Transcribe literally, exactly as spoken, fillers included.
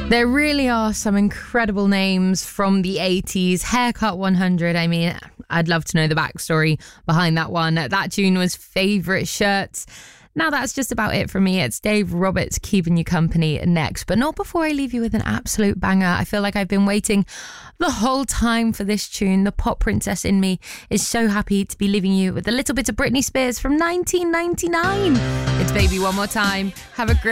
There really are some incredible names from the eighties. Haircut one hundred, I mean, I'd love to know the backstory behind that one. That tune was Favourite Shirts. Now that's just about it for me. It's Dave Roberts keeping you company next, but not before I leave you with an absolute banger. I feel like I've been waiting the whole time for this tune. The pop princess in me is so happy to be leaving you with a little bit of Britney Spears from nineteen ninety-nine. It's Baby One More Time. Have a great